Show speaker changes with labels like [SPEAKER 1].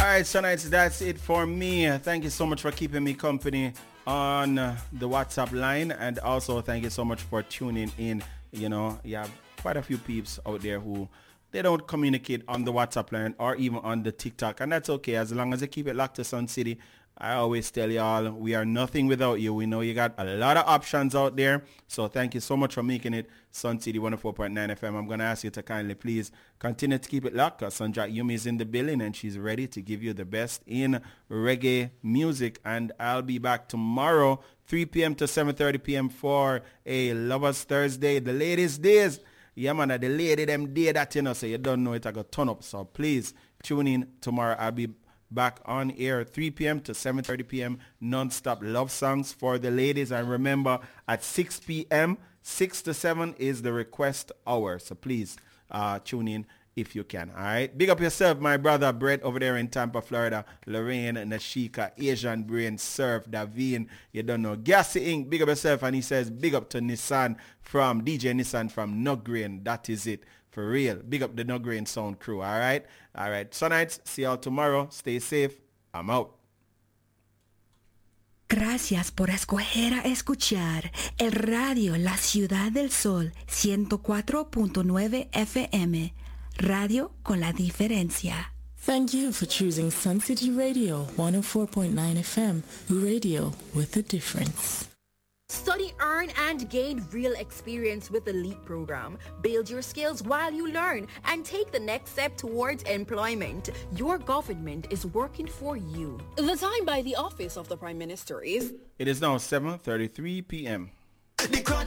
[SPEAKER 1] right, so that's it for me. Thank you so much for keeping me company on the WhatsApp line, and also thank you so much for tuning in. You know, you have quite a few peeps out there who they don't communicate on the WhatsApp line or even on the TikTok, and that's okay as long as they keep it locked to Sun City. I always tell y'all, we are nothing without you. We know you got a lot of options out there. So thank you so much for making it Sun City 104.9 FM. I'm going to ask you to kindly please continue to keep it locked because Sandra Yumi is in the building and she's ready to give you the best in reggae music. And I'll be back tomorrow, 3 p.m. to 7:30 p.m. for a Lovers Thursday, the ladies' days. Yeah, man, the lady them day that, you know, so you don't know it, I got turn up. So please tune in tomorrow. I'll be back on air 3 p.m. to 7:30 p.m. non-stop love songs for the ladies. And remember, at 6 p.m., 6 to 7 is the request hour. So please tune in if you can. All right. Big up yourself, my brother Brett over there in Tampa, Florida. Lorraine, Nashika, Asian Brain, Surf, Davine. You don't know. Gassy Inc. Big up yourself. And he says, big up to Nissan from DJ Nissan from Nuggrain. That is it. For real. Big up the Nuggrain Sound crew. All right. All right. So nights. See y'all tomorrow. Stay safe. I'm out.
[SPEAKER 2] Gracias por escoger a escuchar el radio La Ciudad del Sol 104.9 FM. Radio con la diferencia.
[SPEAKER 3] Thank you for choosing Sun City Radio 104.9 FM. Radio with a difference.
[SPEAKER 4] Study, earn, and gain real experience with the LEAP program. Build your skills while you learn and take the next step towards employment. Your government is working for you.
[SPEAKER 5] The time by the Office of the Prime Minister is...
[SPEAKER 1] It is now 7:33 p.m.